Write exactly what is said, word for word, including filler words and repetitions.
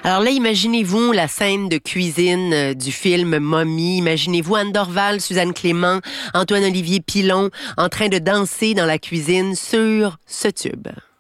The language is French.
Alors là, imaginez-vous la scène de cuisine euh, du film Mommy. Imaginez-vous Anne Dorval, Suzanne Clément, Antoine-Olivier Pilon en train de danser dans la cuisine sur ce tube.